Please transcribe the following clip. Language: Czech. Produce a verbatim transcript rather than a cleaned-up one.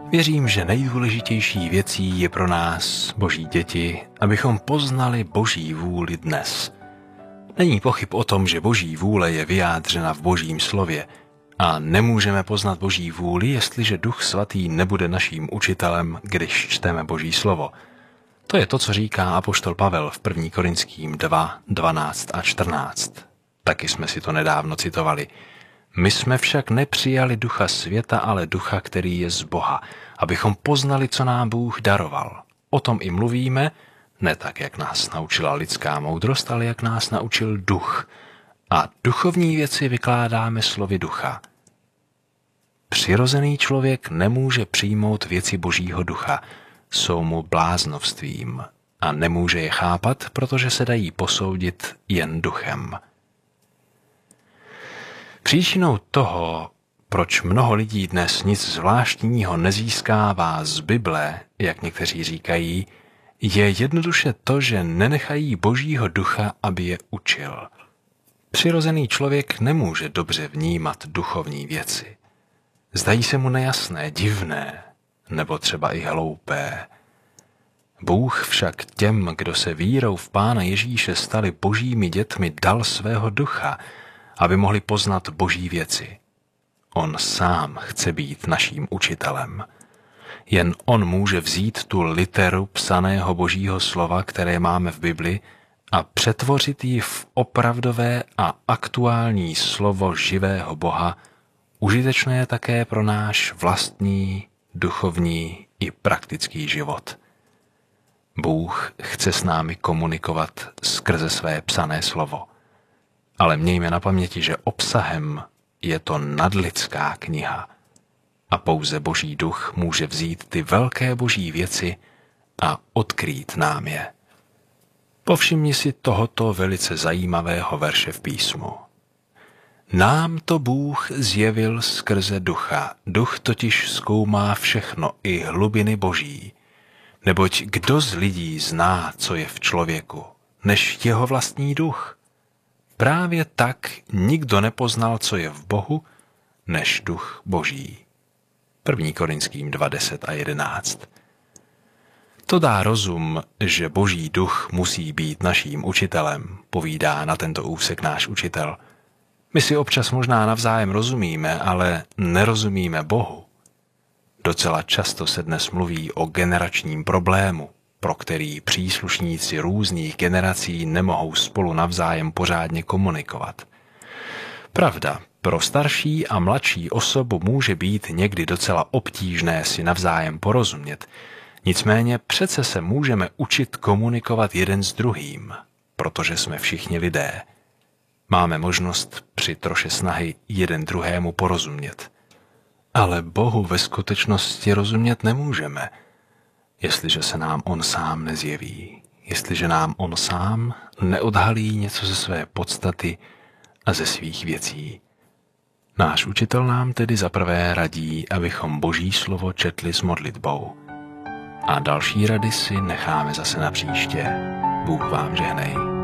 Věřím, že nejdůležitější věcí je pro nás, Boží děti, abychom poznali Boží vůli dnes. Není pochyb o tom, že Boží vůle je vyjádřena v Božím slově a nemůžeme poznat Boží vůli, jestliže Duch Svatý nebude naším učitelem, když čteme Boží slovo. To je to, co říká apoštol Pavel v první Korinským dva, dvanáct a čtrnáct. Taky jsme si to nedávno citovali. My jsme však nepřijali ducha světa, ale ducha, který je z Boha, abychom poznali, co nám Bůh daroval. O tom i mluvíme, ne tak, jak nás naučila lidská moudrost, ale jak nás naučil duch. A duchovní věci vykládáme slovy ducha. Přirozený člověk nemůže přijmout věci Božího ducha, jsou mu bláznovstvím a nemůže je chápat, protože se dají posoudit jen duchem. Příčinou toho, proč mnoho lidí dnes nic zvláštního nezískává z Bible, jak někteří říkají, je jednoduše to, že nenechají Božího ducha, aby je učil. Přirozený člověk nemůže dobře vnímat duchovní věci. Zdají se mu nejasné, divné, nebo třeba i hloupé. Bůh však těm, kdo se vírou v Pána Ježíše stali Božími dětmi, dal svého ducha, aby mohli poznat Boží věci. On sám chce být naším učitelem. Jen on může vzít tu literu psaného Božího slova, které máme v Bibli, a přetvořit ji v opravdové a aktuální slovo živého Boha, užitečné také pro náš vlastní, duchovní i praktický život. Bůh chce s námi komunikovat skrze své psané slovo. Ale mějme na paměti, že obsahem je to nadlidská kniha a pouze Boží duch může vzít ty velké Boží věci a odkrýt nám je. Povšimni si tohoto velice zajímavého verše v písmu. Nám to Bůh zjevil skrze ducha, duch totiž zkoumá všechno, i hlubiny Boží. Neboť kdo z lidí zná, co je v člověku, než jeho vlastní duch? Právě tak nikdo nepoznal, co je v Bohu, než duch Boží. první Korinským dva, deset a jedenáct. To dá rozum, že Boží duch musí být naším učitelem, povídá na tento úsek náš učitel. My si občas možná navzájem rozumíme, ale nerozumíme Bohu. Docela často se dnes mluví o generačním problému, pro který příslušníci různých generací nemohou spolu navzájem pořádně komunikovat. Pravda, pro starší a mladší osobu může být někdy docela obtížné si navzájem porozumět, nicméně přece se můžeme učit komunikovat jeden s druhým, protože jsme všichni lidé. Máme možnost při troše snahy jeden druhému porozumět. Ale Bohu ve skutečnosti rozumět nemůžeme, jestliže se nám on sám nezjeví, jestliže nám on sám neodhalí něco ze své podstaty a ze svých věcí. Náš učitel nám tedy zaprvé radí, abychom Boží slovo četli s modlitbou. A další rady si necháme zase na příště. Bůh vám žehnej.